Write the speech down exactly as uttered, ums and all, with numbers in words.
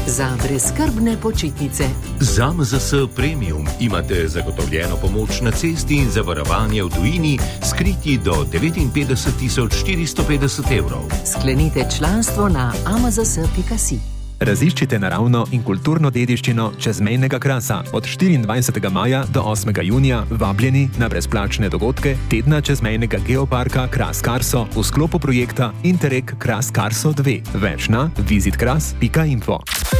za brezskrbne počitnice. Z A M Z S Premium imate zagotovljeno pomoč na cesti in zavarovanje v tujini, skriti do devetinpetdeset tisoč štiristo petdeset evrov. Sklenite članstvo na a m z s pika si. Raziščite naravno in kulturno dediščino čezmejnega Krasa. Od štiriindvajsetega maja do osmega junija vabljeni na brezplačne dogodke tedna čezmejnega geoparka Kras Karso v sklopu projekta Interreg Kras Karso dva. Več na visit kras pika info.